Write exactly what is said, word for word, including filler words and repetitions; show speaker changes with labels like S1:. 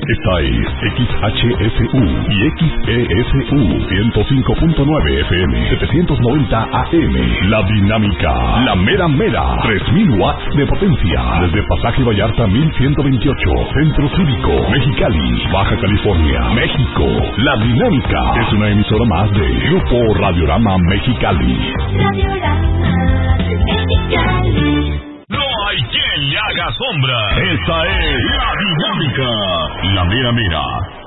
S1: Esta es X H S U y X E S U ciento cinco punto nueve F M, setecientos noventa A M. La Dinámica, la mera mera, tres mil watts de potencia. Desde Pasaje Vallarta mil ciento veintiocho, Centro Cívico, Mexicali, Baja California, México. La Dinámica es una emisora más de Grupo Radiorama Mexicali.
S2: Radiorama Mexicali.
S3: No hay quien le haga sombra. Esta es La Dinámica, la mera mera.